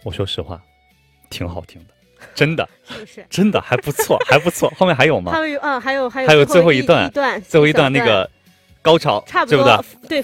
我说实话，挺好听的，真的， 是不是？ 真的还不错，还不错。后面还有吗？ 还有还有最后一段，最后一段那个高潮， 差不对不对？ 多对